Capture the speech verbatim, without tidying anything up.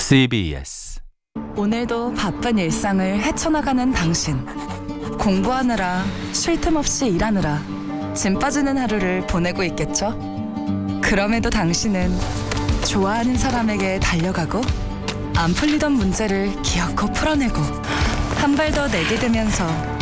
씨비에스 오늘도 바쁜 일상을 헤쳐나가는 당신. 공부하느라, 쉴 틈 없이 일하느라 짐 빠지는 하루를 보내고 있겠죠? 그럼에도 당신은 좋아하는 사람에게 달려가고 안 풀리던 문제를 기어코 풀어내고 한 발 더 내디디면서